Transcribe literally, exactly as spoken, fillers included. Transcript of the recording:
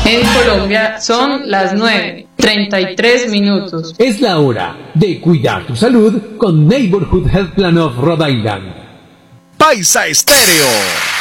En Colombia son las nueve, treinta y tres minutos. Es la hora de cuidar tu salud con Neighborhood Health Plan of Rhode Island. Paisa Estéreo.